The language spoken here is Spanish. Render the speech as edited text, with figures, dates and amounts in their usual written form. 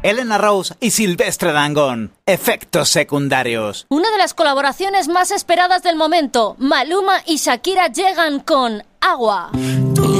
Elena Rose y Silvestre Dangond. Efectos secundarios. Una de las colaboraciones más esperadas del momento. Maluma y Shakira llegan con Agua.